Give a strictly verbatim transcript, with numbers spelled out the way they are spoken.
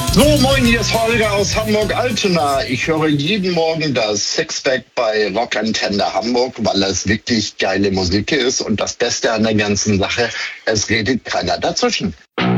So, moin, hier ist Holger aus Hamburg-Altona. Ich höre jeden Morgen das Sixpack bei Rock Antenne Hamburg, weil es wirklich geile Musik ist. Und das Beste an der ganzen Sache, es redet keiner dazwischen.